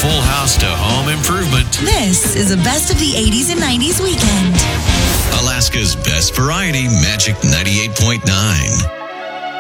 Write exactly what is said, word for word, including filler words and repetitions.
full house to home improvement. This is a best of the eighties and nineties weekend. Alaska's best variety, Magic ninety-eight point nine.